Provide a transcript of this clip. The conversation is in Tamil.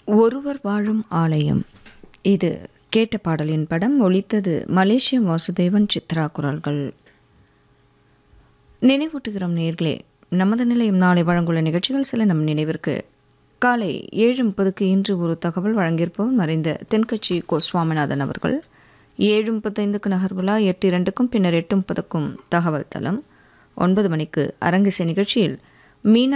ஒருவர் வாழும் ஆலயம். இது கேட்ட பாடலின் படம். ஒலித்தது மலேசிய வாசுதேவன் சித்ரா குரல்கள். நினைவூட்டுகிறோம் நேர்களே, நமது நிலையம் நாளை வழங்குள்ள நிகழ்ச்சிகள் சில நம் நினைவிற்கு. காலை 7:30க்கு இன்று ஒரு தகவல் வழங்கியிருப்போம் மறைந்த தென்கட்சி கோ சுவாமிநாதன் அவர்கள். 7:35க்கு நகர்வுலா, 8:02க்கும் பின்னர் 8:30க்கும் தகவல் தளம். 9 மணிக்கு அரங்கிசை நிகழ்ச்சியில் மீனா